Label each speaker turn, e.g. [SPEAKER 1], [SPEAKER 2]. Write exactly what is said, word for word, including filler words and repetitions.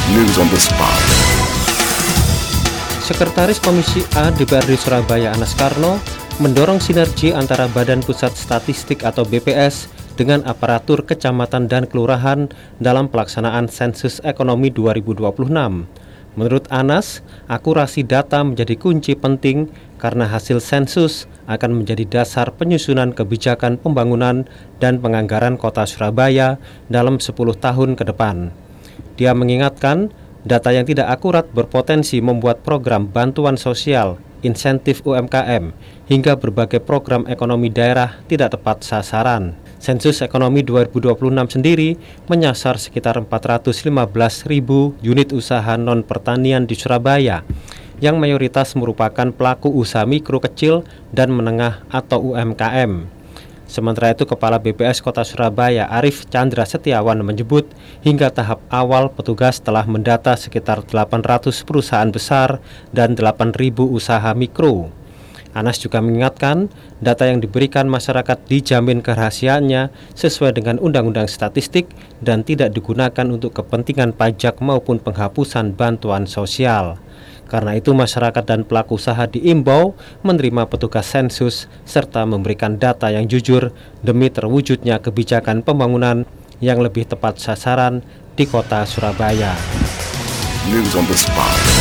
[SPEAKER 1] News on the spot.
[SPEAKER 2] Sekretaris Komisi A D P R D Surabaya Anas Karno mendorong sinergi antara Badan Pusat Statistik atau B P S dengan aparatur kecamatan dan kelurahan dalam pelaksanaan sensus ekonomi dua ribu dua puluh enam. Menurut Anas, akurasi data menjadi kunci penting karena hasil sensus akan menjadi dasar penyusunan kebijakan pembangunan dan penganggaran Kota Surabaya dalam sepuluh tahun ke depan. Dia mengingatkan, data yang tidak akurat berpotensi membuat program bantuan sosial, insentif U M K M, hingga berbagai program ekonomi daerah tidak tepat sasaran. Sensus ekonomi dua ribu dua puluh enam sendiri menyasar sekitar empat ratus lima belas ribu unit usaha non-pertanian di Surabaya, yang mayoritas merupakan pelaku usaha mikro kecil dan menengah atau U M K M. Sementara itu, Kepala B P S Kota Surabaya Arief Chandra Setiawan menyebut hingga tahap awal petugas telah mendata sekitar delapan ratus perusahaan besar dan delapan ribu usaha mikro. Anas juga mengingatkan, data yang diberikan masyarakat dijamin kerahasiaannya sesuai dengan Undang-Undang Statistik dan tidak digunakan untuk kepentingan pajak maupun penghapusan bantuan sosial. Karena itu masyarakat dan pelaku usaha diimbau menerima petugas sensus serta memberikan data yang jujur demi terwujudnya kebijakan pembangunan yang lebih tepat sasaran di Kota Surabaya.
[SPEAKER 1] News on the spot.